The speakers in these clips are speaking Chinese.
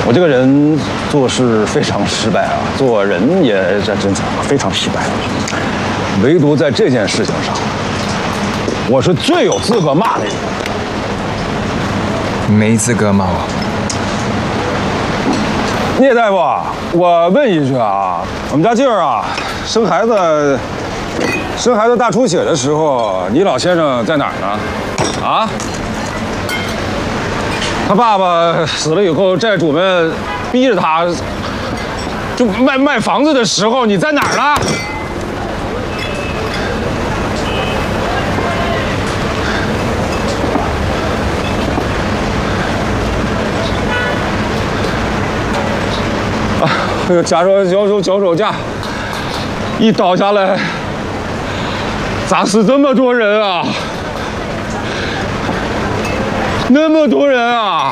我这个人做事非常失败啊，做人也真惨，非常失败。唯独在这件事情上，我是最有资格骂的人。 没资格骂我。 聂大夫，我问一句啊，我们家静儿啊，生孩子大出血的时候，你老先生在哪儿呢？啊？他爸爸死了以后，债主们逼着他，就卖房子的时候，你在哪儿呢？这个假手脚手架一倒下来，砸死这么多人啊！那么多人啊！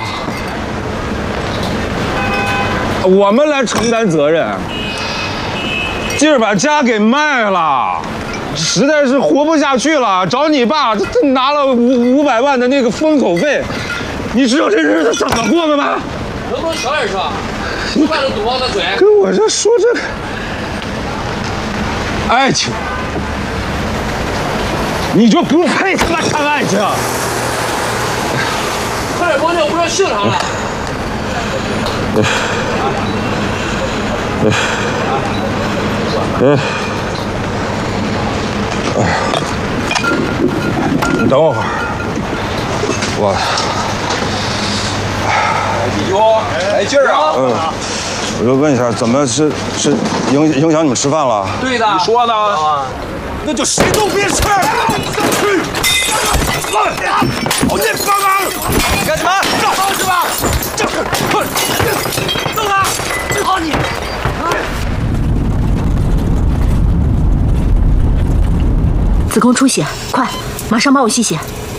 我们来承担责任。今儿把家给卖了，实在是活不下去了，找你爸拿了500万的那个封口费，你知道这日子怎么过的吗？ 能不能小点说？说话都堵我的嘴。 跟我这说这个爱情，你就不配他妈谈爱情。 快点帮我不要性上了。 你等我会儿， 弟兄，来劲儿啊！ 我就问一下，怎么是影响你们吃饭了？ 对的，你说呢？ 那就谁都别吃！去！好你帮忙！ 干什么？找是吧？这是，弄他！好你！ 子宫出血，快，马上帮我吸血。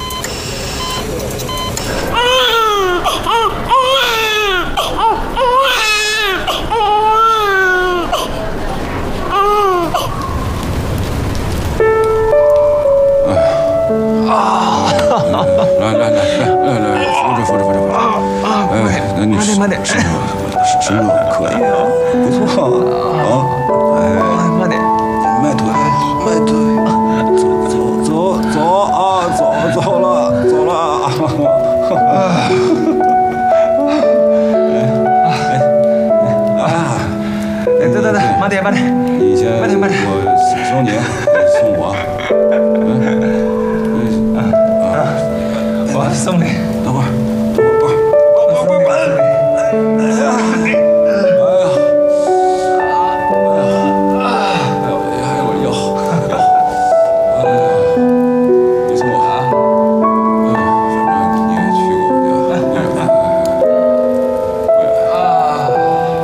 来，扶着。哎，那你慢点， 身手可以，不错啊。哎， 慢点， 迈腿，走了。 等，慢点。